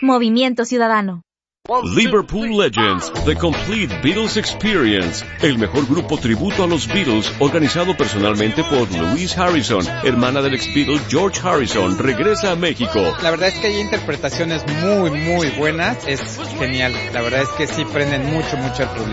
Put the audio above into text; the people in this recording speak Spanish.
Movimiento Ciudadano. Liverpool Legends, The Complete Beatles Experience, el mejor grupo tributo a los Beatles, organizado personalmente por Louise Harrison, hermana del ex-Beatle George Harrison, regresa a México. La verdad es que hay interpretaciones muy buenas, es genial, la verdad es que sí prenden mucho al público.